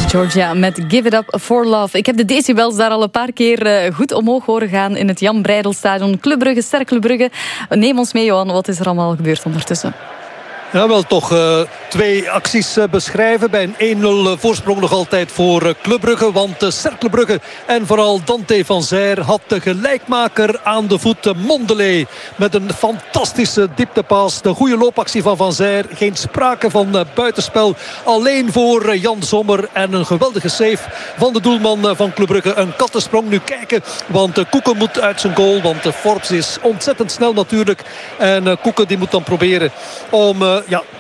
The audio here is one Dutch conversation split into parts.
Georgia met Give It Up For Love. Ik heb de decibels daar al een paar keer goed omhoog horen gaan in het Jan Breidelstadion. Club Brugge, Cercle Brugge. Neem ons mee, Johan. Wat is er allemaal gebeurd ondertussen? Ja, wel toch 2 acties beschrijven. Bij een 1-0 voorsprong nog altijd voor Club Brugge. Want Cercle Brugge en vooral Dante van Zijr had de gelijkmaker aan de voet. Mondelez met een fantastische dieptepas. De goede loopactie van Van Zijr. Geen sprake van buitenspel. Alleen voor Jan Sommer. En een geweldige save van de doelman van Club Brugge. Een kattensprong. Nu kijken. Want Koeken moet uit zijn goal. Want Forbes is ontzettend snel natuurlijk. En Koeken die moet dan proberen om...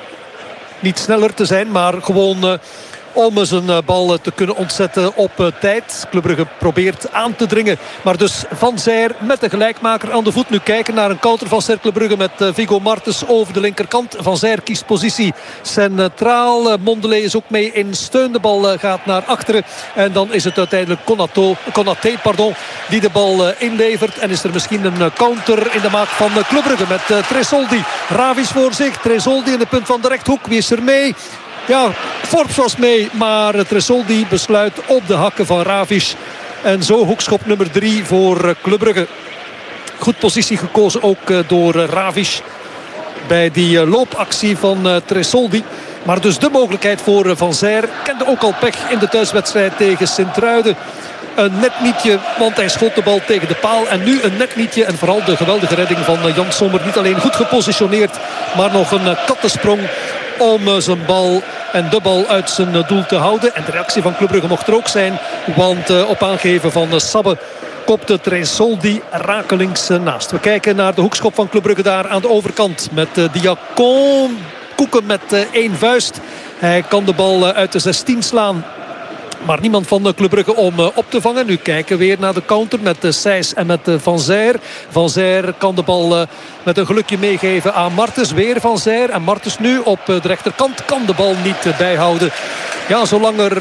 niet sneller te zijn, maar gewoon om zijn bal te kunnen ontzetten op tijd. Club Brugge probeert aan te dringen. Maar dus Van Zijr met de gelijkmaker aan de voet. Nu kijken naar een counter van Cercle Brugge met Viggo Martens over de linkerkant. Van Zijr kiest positie centraal. Mondelez is ook mee in steun. De bal gaat naar achteren. En dan is het uiteindelijk Konaté die de bal inlevert. En is er misschien een counter in de maak van Club Brugge met Tresoldi. Ravic voor zich. Tresoldi in de punt van de rechthoek. Wie is er mee? Ja, Forbes was mee, maar Tresoldi besluit op de hakken van Ravic. En zo hoekschop nummer 3 voor Club Brugge. Goed positie gekozen ook door Ravic bij die loopactie van Tresoldi. Maar dus de mogelijkheid voor Van Zijr. Kende ook al pech in de thuiswedstrijd tegen Sint-Truiden. Een net nietje, want hij schoot de bal tegen de paal. En nu een net nietje. En vooral de geweldige redding van Jan Sommer. Niet alleen goed gepositioneerd, maar nog een kattensprong om zijn bal en de bal uit zijn doel te houden. En de reactie van Club Brugge mocht er ook zijn. Want op aangeven van Sabbe kopte Tresoldi rakelings naast. We kijken naar de hoekschop van Club Brugge daar aan de overkant. Met Diacon. Koeken met 1 vuist. Hij kan de bal uit de 16 slaan. Maar niemand van Club Brugge om op te vangen. Nu kijken we weer naar de counter met Sijs en met Van Zijr. Van Zijr kan de bal met een gelukje meegeven aan Martens. Weer Van Zijr. En Martens nu op de rechterkant kan de bal niet bijhouden. Ja, zolang er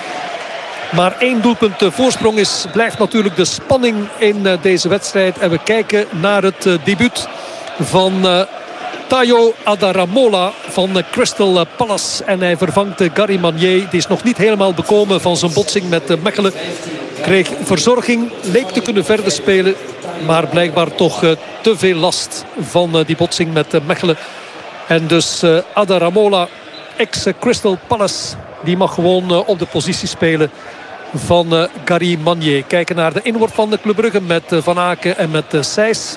maar 1 doelpunt voorsprong is, blijft natuurlijk de spanning in deze wedstrijd. En we kijken naar het debuut van Tayo Adaramola van Crystal Palace. En hij vervangt Gary Manier. Die is nog niet helemaal bekomen van zijn botsing met Mechelen. Kreeg verzorging, leek te kunnen verder spelen. Maar blijkbaar toch te veel last van die botsing met Mechelen. En dus Adaramola, ex-Crystal Palace, die mag gewoon op de positie spelen van Gary Manier. Kijken naar de inworp van de Club Brugge met Van Aken en met Sijs.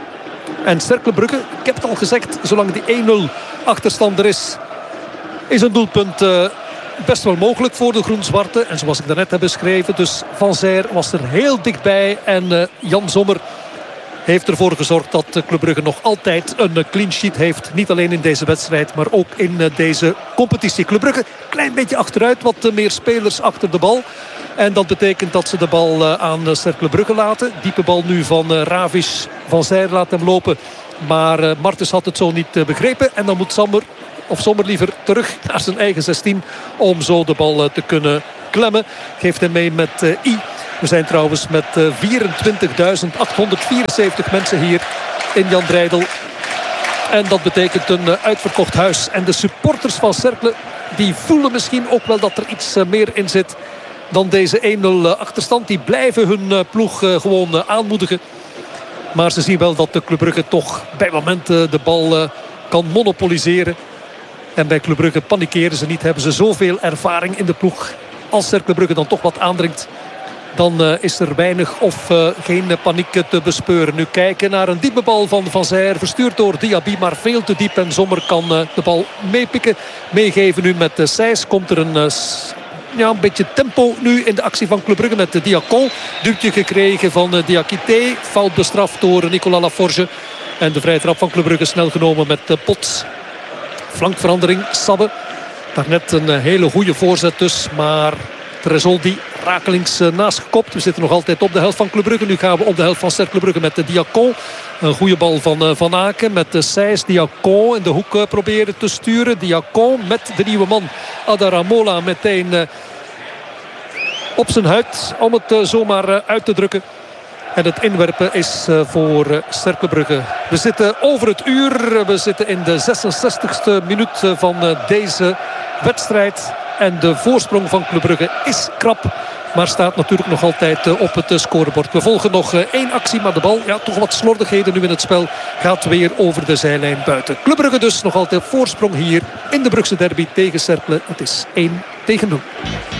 En Cercle Brugge, ik heb het al gezegd, zolang die 1-0 achterstand er is een doelpunt best wel mogelijk voor de Groen-Zwarte. En zoals ik daarnet heb beschreven, dus Van Zijr was er heel dichtbij. En Jan Sommer heeft ervoor gezorgd dat Club Brugge nog altijd een clean sheet heeft. Niet alleen in deze wedstrijd, maar ook in deze competitie. Club Brugge, klein beetje achteruit, wat meer spelers achter de bal. En dat betekent dat ze de bal aan Cercle Brugge laten. Diepe bal nu van Ravic. Van Zijr laat hem lopen. Maar Martens had het zo niet begrepen. En dan moet Sommer liever terug naar zijn eigen 16. Om zo de bal te kunnen klemmen. Geeft hem mee met I. We zijn trouwens met 24.874 mensen hier in Jan Breidel. En dat betekent een uitverkocht huis. En de supporters van Cercle, die voelen misschien ook wel dat er iets meer in zit dan deze 1-0 achterstand. Die blijven hun ploeg gewoon aanmoedigen. Maar ze zien wel dat de Club Brugge toch bij momenten de bal kan monopoliseren. En bij Club Brugge panikeren ze niet. Hebben ze zoveel ervaring in de ploeg. Als Cercle Brugge dan toch wat aandringt, dan is er weinig of geen paniek te bespeuren. Nu kijken naar een diepe bal van Van Zijr. Verstuurd door Diaby, maar veel te diep. En Sommer kan de bal meepikken. Meegeven nu met Sijs. Komt er een beetje tempo nu in de actie van Club Brugge met de Diacon. Duwtje gekregen van Diakité. Fout bestraft door Nicolas Laforge. En de vrije trap van Club Brugge snel genomen met Pots. Flankverandering, Sabbe. Daarnet een hele goede voorzet dus. Maar Tresoldi rakelings naastgekopt. We zitten nog altijd op de helft van Club Brugge. Nu gaan we op de helft van Cercle Brugge met de Diacon. Een goede bal van Van Aken met de Sijs. Diacon in de hoek proberen te sturen. Diacon met de nieuwe man Adaramola meteen op zijn huid. Om het zomaar uit te drukken. En het inwerpen is voor Cercle Brugge. We zitten over het uur. We zitten in de 66e minuut van deze wedstrijd. En de voorsprong van Club Brugge is krap. Maar staat natuurlijk nog altijd op het scorebord. We volgen nog 1 actie. Maar de bal, toch wat slordigheden nu in het spel. Gaat weer over de zijlijn buiten. Club Brugge dus nog altijd voorsprong hier in de Brugse derby tegen Cercle. Het is 1-0.